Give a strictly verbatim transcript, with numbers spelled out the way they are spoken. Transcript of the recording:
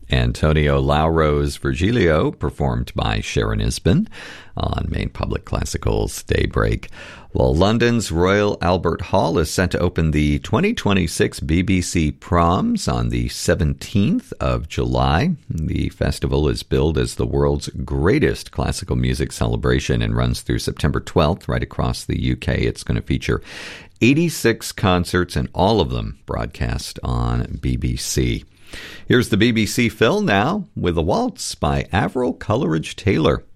Antonio Lauro's Virgilio, performed by Sharon Isbin on Maine Public Classical's Daybreak. Well, London's Royal Albert Hall is set to open the twenty twenty-six B B C Proms on the seventeenth of July. The festival is billed as the world's greatest classical music celebration and runs through September twelfth right across the U K. It's going to feature eighty-six concerts, and all of them broadcast on B B C. Here's the B B C Phil now with a waltz by Avril Coleridge Taylor.